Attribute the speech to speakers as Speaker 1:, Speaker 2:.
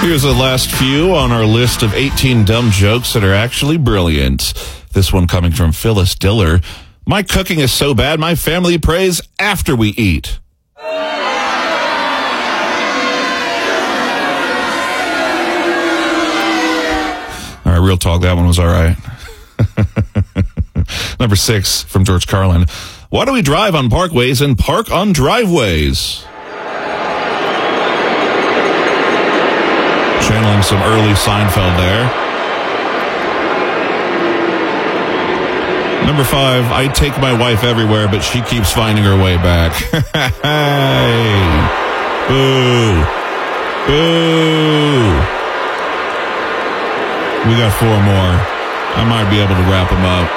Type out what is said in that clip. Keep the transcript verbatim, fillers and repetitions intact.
Speaker 1: Here's the last few on our list of eighteen dumb jokes that are actually brilliant. This one coming from Phyllis Diller. My cooking is so bad, my family prays after we eat. All right, real talk, that one was all right. Number six from George Carlin. Why do we drive on parkways and park on driveways? Channeling some early Seinfeld there. Number five, I take my wife everywhere, but she keeps finding her way back. Hey. Boo. Boo. We got four more. I might be able to wrap them up.